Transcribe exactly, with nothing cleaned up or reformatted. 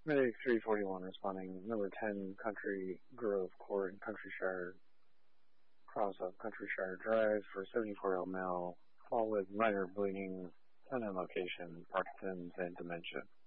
Medic three forty-one responding. Number ten, Country Grove Court in Countryshire, cross of Countryshire Drive for seventy-four-year-old male, fall with minor bleeding, unknown location, Parkinson's, and dementia.